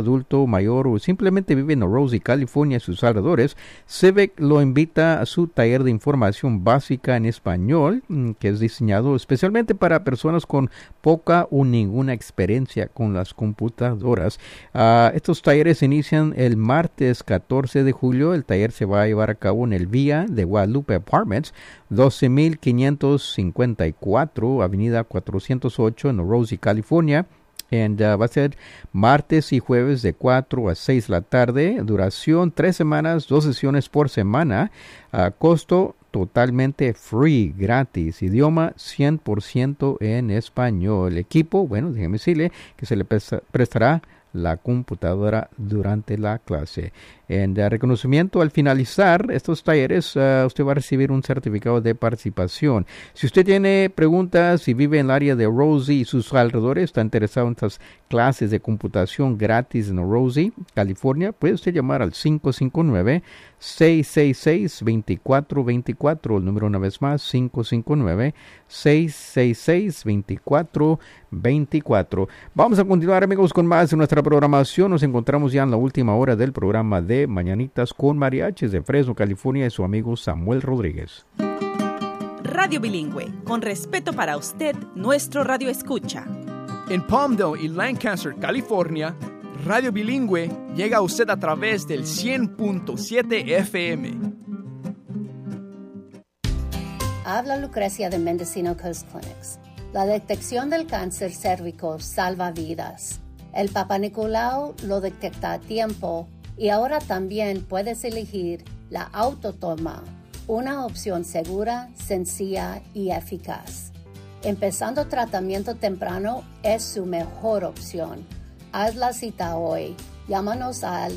adulto mayor o simplemente vive en Rosy, California y sus alrededores, CEVEC lo invita a su taller de información básica en español, que es diseñado especialmente para personas con poca o ninguna experiencia con las computadoras. Estos talleres inician el martes 14 de julio. El taller se va a llevar a cabo en el Villa de Guadalupe Apartments, 12,554 Avenida 408 en Rosy, California. Va a ser martes y jueves de 4 a 6 de la tarde. Duración 3 semanas, 2 sesiones por semana. Costo totalmente free, gratis. Idioma 100% en español. Equipo, bueno, déjeme decirle que se le prestará la computadora durante la clase. En reconocimiento, al finalizar estos talleres, usted va a recibir un certificado de participación. Si usted tiene preguntas y vive en el área de Rosy y sus alrededores, está interesado en estas clases de computación gratis en Rosy, California, puede usted llamar al 559-666-2424. El número una vez más, 559-666-2424. Vamos a continuar, amigos, con más de nuestra programación. Nos encontramos ya en la última hora del programa de Mañanitas con Mariachis de Fresno, California, y su amigo Samuel Rodríguez. Radio Bilingüe, con respeto para usted, nuestro radio escucha. En Palmdale y Lancaster, California, Radio Bilingüe llega a usted a través del 100.7 FM. Habla Lucrecia de Mendocino Coast Clinics. La detección del cáncer cérvico salva vidas. El Papa Nicolau lo detecta a tiempo y ahora también puedes elegir la autotoma, una opción segura, sencilla y eficaz. Empezando tratamiento temprano es su mejor opción. Haz la cita hoy. Llámanos al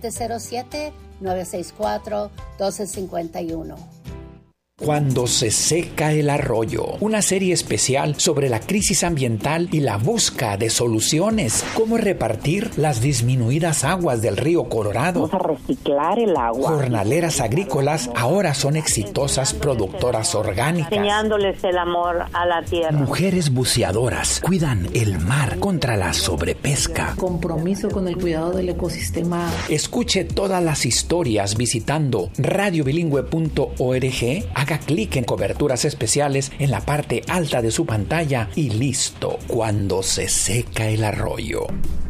707-964-1251. Cuando se seca el arroyo, una serie especial sobre la crisis ambiental y la busca de soluciones. Cómo repartir las disminuidas aguas del río Colorado. Vamos a reciclar el agua. Jornaleras agrícolas ahora son exitosas productoras orgánicas. Enseñándoles el amor a la tierra. Mujeres buceadoras cuidan el mar contra la sobrepesca. Compromiso con el cuidado del ecosistema. Escuche todas las historias visitando radiobilingüe.org. Haga clic en coberturas especiales en la parte alta de su pantalla y listo. Cuando se seca el arroyo.